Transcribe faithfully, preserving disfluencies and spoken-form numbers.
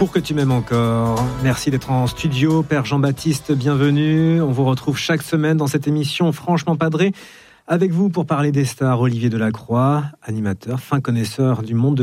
Pour que tu m'aimes encore. Merci d'être en studio. Père Jean-Baptiste, bienvenue. On vous retrouve chaque semaine dans cette émission Franchement Padré. Avec vous pour parler des stars, Olivier Delacroix, animateur, fin connaisseur du monde de